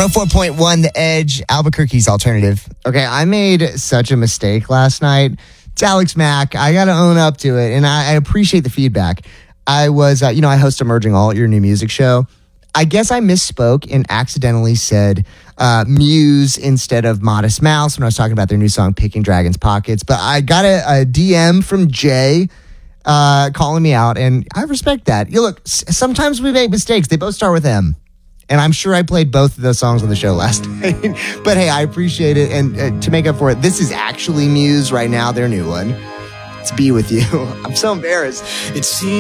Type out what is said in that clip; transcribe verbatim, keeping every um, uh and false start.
Pro four point one, The Edge, Albuquerque's alternative. Okay, I made such a mistake last night. It's Alex Mack. I got to own up to it, and I, I appreciate the feedback. I was, uh, you know, I host Emerging Alt, your new music show. I guess I misspoke and accidentally said uh, Muse instead of Modest Mouse when I was talking about their new song, Picking Dragon's Pockets. But I got a, a D M from Jay uh, calling me out, and I respect that. You look, s- sometimes we make mistakes. They both start with M. And I'm sure I played both of those songs on the show last night. But hey, I appreciate it. And uh, to make up for it, this is actually Muse right now, their new one. It's Be With You. I'm so embarrassed. It seems